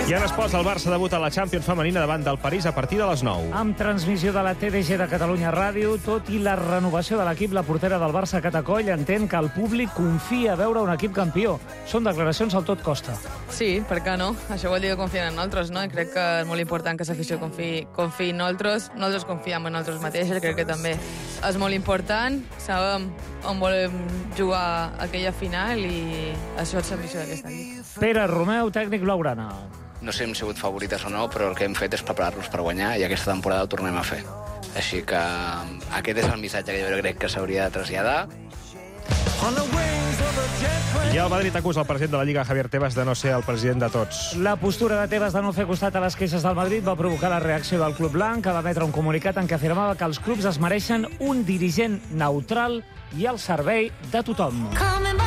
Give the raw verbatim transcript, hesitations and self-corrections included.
I en esports, el Barça debuta a la Champions femenina davant del París a partir de les nou. Amb transmissió de la T D G de Catalunya Ràdio, tot i la renovació de l'equip, la portera del Barça, Cata Coll, entén que el públic confia a veure un equip campió. Són declaracions al tot costa. Sí, per què no? Això vol dir que confien en nosaltres, no? I crec que és molt important que l'afició confiï, confiï en nosaltres. Nosaltres confiem en nosaltres mateixos, crec que també és molt important. Sabem on volem jugar aquella final i això és l'ambició d'aquesta nit. Pere Romeu, tècnic blaugrana. No sé si hem sigut favorites o no, però el que hem fet és preparar-nos per guanyar i aquesta temporada ho tornem a fer. Així que aquest és el missatge que jo crec que s'hauria de traslladar. I el Madrid acusa el president de la Lliga, Javier Tebas, de no ser el president de tots. La postura de Tebas de no fer costat a les queixes del Madrid va provocar la reacció del club blanc, que va emetre un comunicat en què afirmava que els clubs es mereixen un dirigent neutral i al servei de tothom.